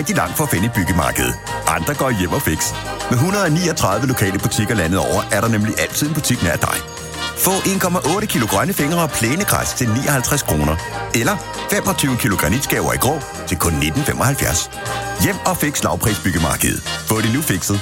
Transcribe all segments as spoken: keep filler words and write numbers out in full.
rigtig langt for at finde i byggemarkedet. Andre går hjem og fix. Med et hundrede og niogtredive lokale butikker landet over, er der nemlig altid en butik nær dig. Få en komma otte kilo grønne fingre og plænegræs til nioghalvtreds kroner. Eller femogtyve kilo granitskaver i grå til kun nitten femoghalvfjerds. Hjem og fix lavprisbyggemarkedet. Få det nu fikset.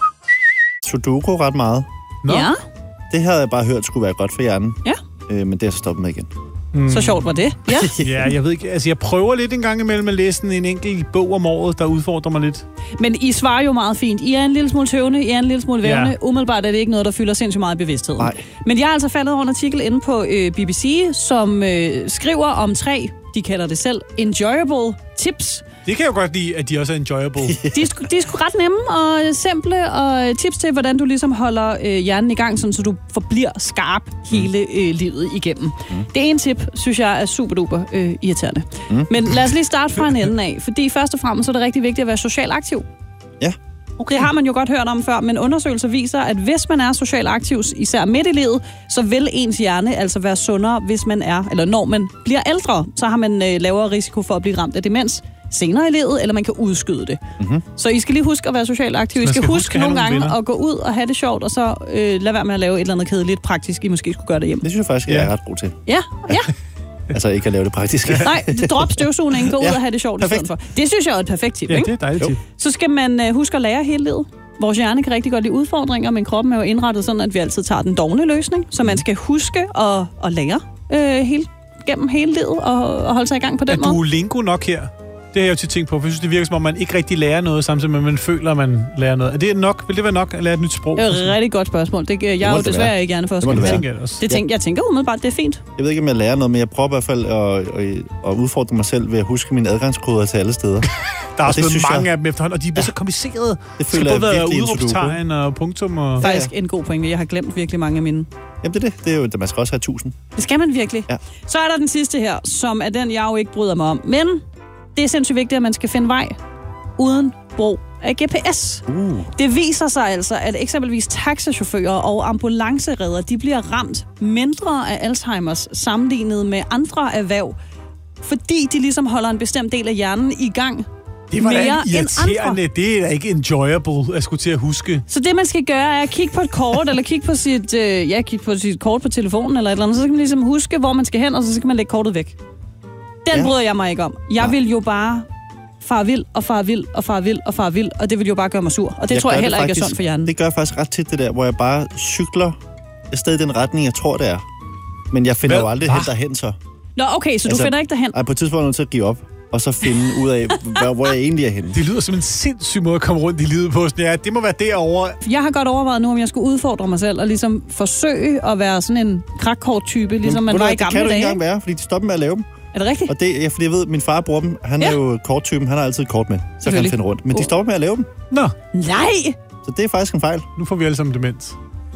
Sudoku ret meget. Nå. Ja. Det havde jeg bare hørt skulle være godt for hjernen. Ja. Øh, men det er så stoppet med igen. Mm. Så sjovt var det. Ja. Ja, jeg ved ikke. Altså, jeg prøver lidt en gang imellem at læse en enkelt bog om året, der udfordrer mig lidt. Men I svarer jo meget fint. I er en lille smule tøvende, I er en lille smule vævende. Ja. Umiddelbart er det ikke noget, der fylder sindssygt meget i bevidstheden. Nej. Men jeg er altså faldet over en artikel inde på øh, B B C, som øh, skriver om tre, de kalder det selv, enjoyable tips. Det kan jeg jo godt lide, at de også er enjoyable. De er, sgu, de er sgu ret nemme og simple, og tips til, hvordan du ligesom holder øh, hjernen i gang, sådan, så du forbliver skarp hele øh, livet igennem. Mm. Det ene tip, synes jeg, er super duper øh, irriterende. Mm. Men lad os lige starte fra en ende af, fordi først og fremmest så er det rigtig vigtigt at være socialt aktiv. Ja. Okay. Det har man jo godt hørt om før, men undersøgelser viser, at hvis man er socialt aktiv, især midt i livet, så vil ens hjerne altså være sundere, hvis man er, eller når man bliver ældre, så har man øh, lavere risiko for at blive ramt af demens senere i livet, eller man kan udskyde det. Mm-hmm. Så I skal lige huske at være socialt aktive. I skal, skal huske, huske nogle gange venner. At gå ud og have det sjovt, og så øh, lad være med at lave et eller andet kedeligt praktisk, I måske skulle gøre det hjemme. Det synes jeg faktisk, jeg er ret god til. Ja, ja. Altså ikke at lave det praktisk. Nej, drop støvsugningen, gå ud ja, og have det sjovt i stedet for. Det synes jeg er et perfekt tip, ja, ikke? det er dejligt tip. Så skal man øh, huske at lære hele livet. Vores hjerne kan rigtig godt lide udfordringer, men kroppen er jo indrettet sådan, at vi altid tager den dovne løsning. Så man skal huske at, at lære øh, hele, gennem hele livet og, og holde sig i gang på den er måde. Er Duolingo nok her? Det har jeg jo tit tænkt på, for jeg synes, det virker som om, man ikke rigtig lærer noget, samtidig med, at man føler, at man lærer noget. Er det nok? Vil det være nok at lære et nyt sprog? Det er et rigtig godt spørgsmål. Det, jeg er jo desværre være. ikke gerne for at det det, det, det tænker, Jeg tænker umiddelbart, det er fint. Jeg ved ikke, om jeg lærer noget, men jeg prøver i hvert fald at, at, at udfordre mig selv ved at huske mine adgangskoder til alle steder. Der er også blevet mange jeg... af dem efterhånden, og de er ja. så komplicerede. Det føler jeg virkelig en udråbstegn og punktum. Og... Faktisk en god pointe. Jeg har glemt virkelig mange af mine. Jamen det er det. Det er jo, man skal også have tusind. Det skal man virkelig. Ja. Så er der den sidste her, som er den, jeg jo ikke bryder mig om. Men det er sindssygt vigtigt, at man skal finde vej uden brug af G P S. Uh. Det viser sig altså, at eksempelvis taxachauffører og ambulanceredder, de bliver ramt mindre af Alzheimers sammenlignet med andre erhverv, fordi de ligesom holder en bestemt del af hjernen i gang. Det var da irriterende. Det er da ikke enjoyable at skulle til at huske. Så det, man skal gøre, er at kigge på et kort, eller kigge på sit, øh, ja, kigge på sit kort på telefonen, eller et eller andet. Så skal man ligesom huske, hvor man skal hen, og så skal man lægge kortet væk. Den ja. bryder jeg mig ikke om. Jeg ja. vil jo bare far vild, og far vild, og far vild, og far vild, og det vil jo bare gøre mig sur. Og det jeg tror jeg heller faktisk, ikke er sundt for hjernen. Det gør jeg faktisk ret tit, det der, hvor jeg bare cykler et sted i den retning, jeg tror, det er. Men jeg finder Hvad? jo aldrig hen derhen, så. Nå, okay, så du altså, finder ikke derhen? Nej, på et tidspunkt er jeg nødt til at give op, og så finde ud af, hvor, hvor jeg egentlig er henne. Det lyder som en sindssyg måde at komme rundt i livet på. Ja, det må være derovre. Jeg har godt overvejet nu, om jeg skulle udfordre mig selv, og ligesom forsøge at være sådan en krakkort-type, ligesom man var i gamle dage. Det kan du ikke engang være, fordi de stopper med at lave dem. Er det rigtigt? Og det, ja, fordi jeg ved, at min far bruger dem. Han ja. er jo korttypen. Han har altid et kort med. Så kan han finde rundt. Men de stopper med at lave dem. Nå. Nej! Så det er faktisk en fejl. Nu får vi alle sammen demens.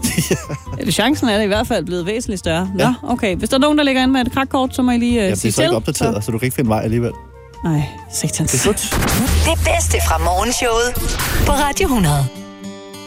ja. Chancen er det i hvert fald blevet væsentligt større. Nå, ja. okay. Hvis der er nogen, der ligger inde med et krakkort, så må I lige uh, ja, sige til. det er så ikke opdateret, så... så du kan ikke finde vej alligevel. Nej, satans. Det er slut. Det bedste fra morgenshowet på Radio hundrede.